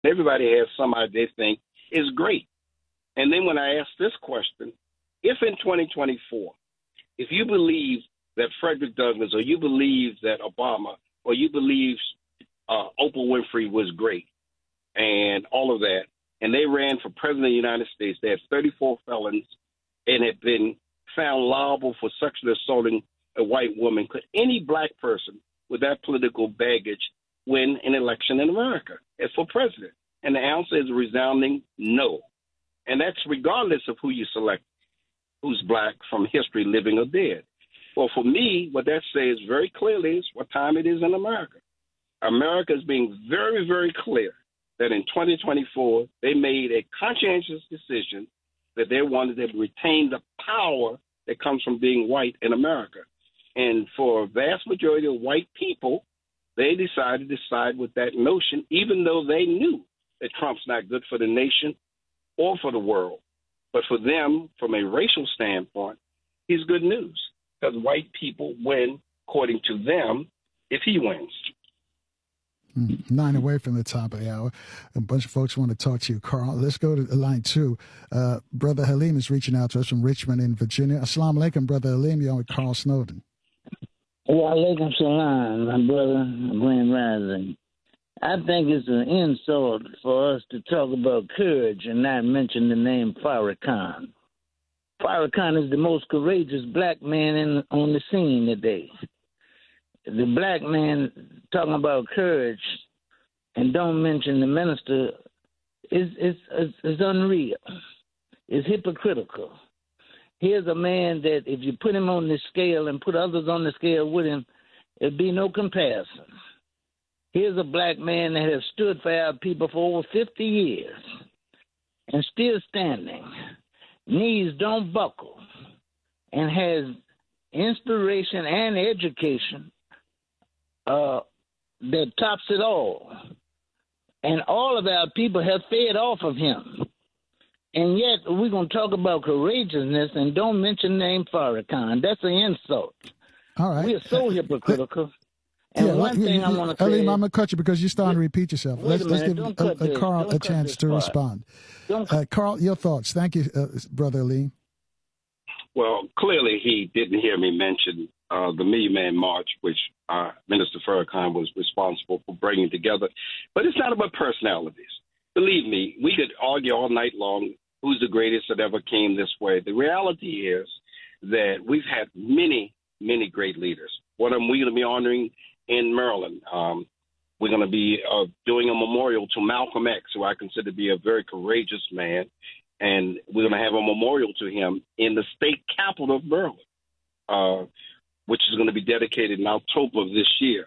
Everybody has somebody they think is great. And then when I ask this question, if in 2024, if you believe that Frederick Douglass, or you believe that Obama, or you believe Oprah Winfrey was great and all of that, and they ran for president of the United States, they had 34 felons and had been found liable for sexually assaulting a white woman, could any black person with that political baggage win an election in America as for president? And the answer is a resounding no. And that's regardless of who you select, who's black from history, living or dead. Well, for me, what that says very clearly is what time it is in America. America is being very, very clear that in 2024, they made a conscientious decision that they wanted to retain the power that comes from being white in America. And for a vast majority of white people, they decided to side with that notion, even though they knew that Trump's not good for the nation or for the world. But for them, from a racial standpoint, he's good news because white people win, according to them, if he wins. 9 away from the top of the hour. A bunch of folks want to talk to you, Carl. Let's go to line 2. Brother Halim is reaching out to us from Richmond in Virginia. Assalamu alaikum, Brother Halim. You're on with Carl Snowden. Wa alaikum salam, my brother, Grand Rising. I think it's an insult for us to talk about courage and not mention the name Farrakhan. Farrakhan is the most courageous black man on the scene today. The black man talking about courage and don't mention the minister is unreal. It's hypocritical. Here's a man that if you put him on the scale and put others on the scale with him, it'd be no comparison. Here's a black man that has stood for our people for over 50 years and still standing. Knees don't buckle and has inspiration and education that tops it all. And all of our people have fed off of him. And yet we're going to talk about courageousness and don't mention the name Farrakhan. That's an insult. All right. We are so hypocritical. And one thing I want to say... I'm going to cut you because you're starting to repeat yourself. Let's give Carl a chance to respond. Carl, your thoughts. Thank you, Brother Ali. Well, clearly he didn't hear me mention the Million Man March, which Minister Farrakhan was responsible for bringing together. But it's not about personalities. Believe me, we could argue all night long who's the greatest that ever came this way. The reality is that we've had many, many great leaders. One of them we're going to be honoring in Maryland. We're going to be doing a memorial to Malcolm X, who I consider to be a very courageous man. And we're going to have a memorial to him in the state capital of Maryland, which is going to be dedicated in October of this year.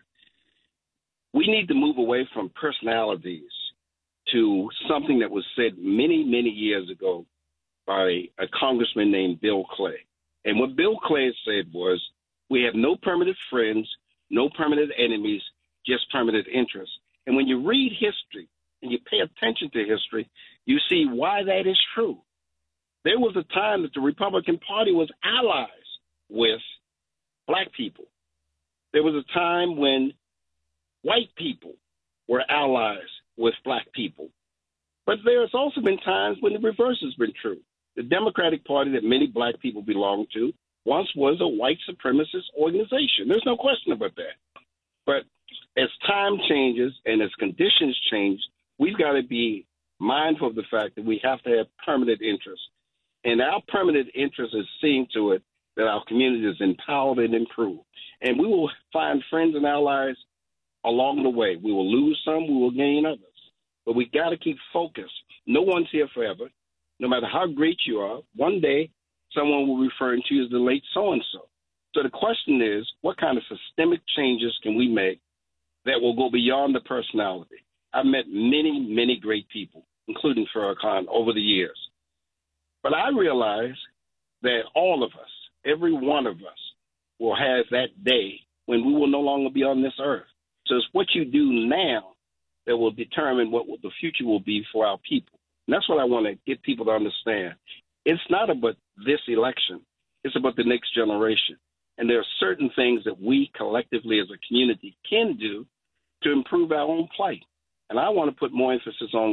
We need to move away from personalities to something that was said many, many years ago by a congressman named Bill Clay. And what Bill Clay said was, we have no permanent friends, no permanent enemies, just permanent interests. And when you read history and you pay attention to history, you see why that is true. There was a time that the Republican Party was allies with black people. There was a time when white people were allies with black people. But there's also been times when the reverse has been true. The Democratic Party that many black people belong to once was a white supremacist organization. There's no question about that. But as time changes and as conditions change, we've got to be mindful of the fact that we have to have permanent interests. And our permanent interest is seeing to it that our community is empowered and improved. And we will find friends and allies along the way. We will lose some, we will gain others. But we got to keep focused. No one's here forever. No matter how great you are, one day someone will refer to you as the late so-and-so. So the question is, what kind of systemic changes can we make that will go beyond the personality? I've met many, many great people, including Farrakhan, over the years. But I realize that all of us, every one of us, will have that day when we will no longer be on this earth. So it's what you do now that will determine what the future will be for our people. And that's what I want to get people to understand. It's not about this election. It's about the next generation. And there are certain things that we collectively as a community can do to improve our own plight. And I want to put more emphasis on